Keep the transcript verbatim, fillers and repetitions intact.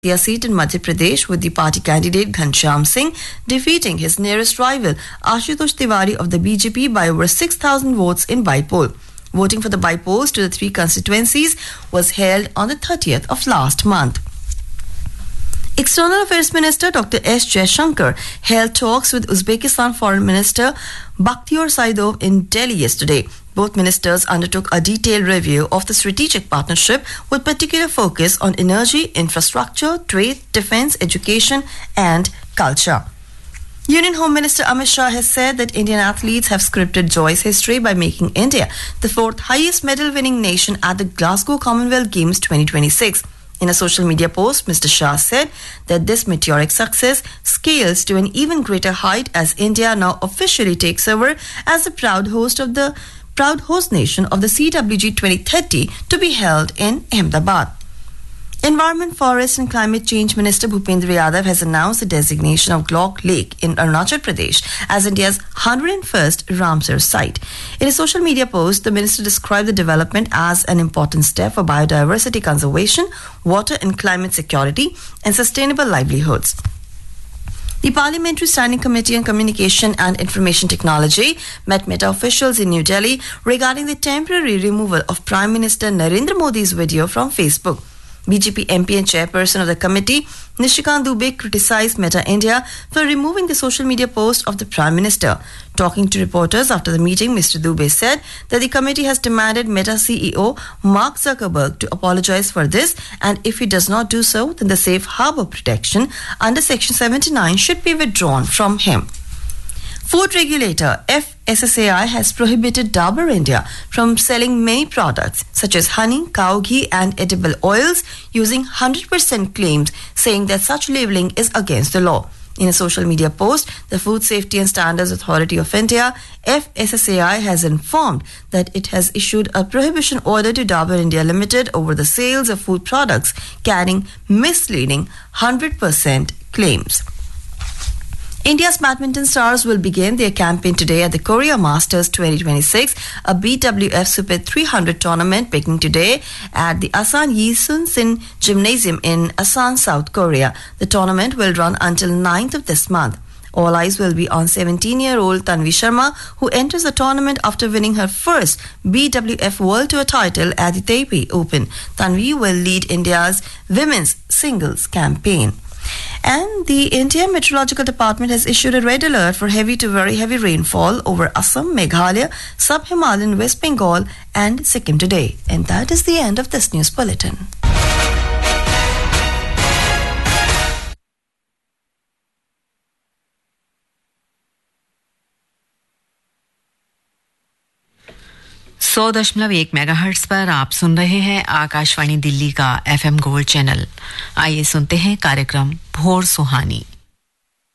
a seat in Madhya Pradesh, with the party candidate Ghanshyam Singh defeating his nearest rival Ashutosh Tiwari of the B J P by over six thousand votes in by-poll. Voting for the by-polls to the three constituencies was held on the thirtieth of last month. External Affairs Minister Doctor S. Jaishankar held talks with Uzbekistan Foreign Minister Bakhtiyor Saidov in Delhi yesterday. Both ministers undertook a detailed review of the strategic partnership with particular focus on energy, infrastructure, trade, defense, education and culture. Union Home Minister Amit Shah has said that Indian athletes have scripted joy's history by making India the fourth highest medal-winning nation at the Glasgow Commonwealth Games twenty twenty-six. In a social media post, Mister Shah said that this meteoric success scales to an even greater height as India now officially takes over as the proud host of the proud host nation of the C W G twenty thirty to be held in Ahmedabad. Environment, Forest and Climate Change Minister Bhupendra Yadav has announced the designation of Glok Lake in Arunachal Pradesh as India's one hundred first Ramsar site. In a social media post, the minister described the development as an important step for biodiversity conservation, water and climate security, and sustainable livelihoods. The Parliamentary Standing Committee on Communication and Information Technology met Meta officials in New Delhi regarding the temporary removal of Prime Minister Narendra Modi's video from Facebook. B J P M P and chairperson of the committee, Nishikant Dubey, criticized Meta India for removing the social media post of the Prime Minister. Talking to reporters after the meeting, Mister Dubey said that the committee has demanded Meta C E O Mark Zuckerberg to apologize for this, and if he does not do so, then the safe harbor protection under Section seventy-nine should be withdrawn from him. Food regulator F S S A I has prohibited Dabur India from selling many products such as honey, cow ghee and edible oils using one hundred percent claims, saying that such labeling is against the law. In a social media post, the Food Safety and Standards Authority of India, F S S A I, has informed that it has issued a prohibition order to Dabur India Limited over the sales of food products carrying misleading one hundred percent claims. India's badminton stars will begin their campaign today at the Korea Masters twenty twenty-six, a B W F Super three hundred tournament beginning today at the Asan Yisun Sin Gymnasium in Asan, South Korea. The tournament will run until ninth of this month. All eyes will be on seventeen-year-old Tanvi Sharma, who enters the tournament after winning her first B W F World Tour title at the Taipei Open. Tanvi will lead India's women's singles campaign. And the Indian Meteorological Department has issued a red alert for heavy to very heavy rainfall over Assam, Meghalaya, Sub-Himalayan, West Bengal and Sikkim today. And that is the end of this news bulletin. सौ दशमलव एक megahertz पर आप सुन रहे हैं आकाशवाणी दिल्ली का FM gold channel. आइए सुनते हैं कार्यक्रम भोर सुहानी।